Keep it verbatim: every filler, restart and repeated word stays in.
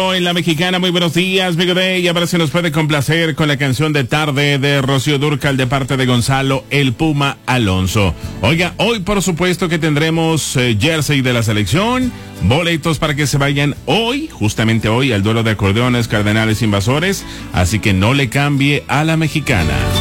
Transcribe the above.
En la Mexicana, muy buenos días, Migo Day, y a ver si nos puede complacer con la canción de Tarde de Rocío Dúrcal de parte de Gonzalo El Puma Alonso. Oiga, hoy por supuesto que tendremos eh, jersey de la selección, boletos para que se vayan hoy, justamente hoy, al duelo de acordeones Cardenales Invasores, así que no le cambie a la Mexicana.